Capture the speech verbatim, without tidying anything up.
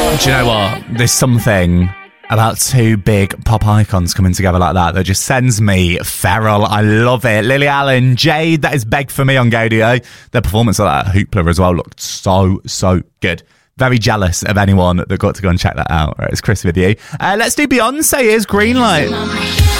Do you know what? There's something about two big pop icons coming together like that that just sends me feral. I love it. Lily Allen, Jade, that is Beg For Me on Gaudio. Their performance of that at Hoopla as well looked so, so good. Very jealous of anyone that got to go and check that out. Right, it's Chris with you. Uh, let's do Beyonce. Here's Green Light.